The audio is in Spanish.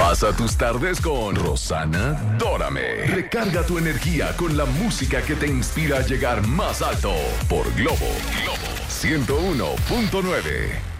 Pasa tus tardes con Rosana Dórame. Recarga tu energía con la música que te inspira a llegar más alto por Globo 101.9.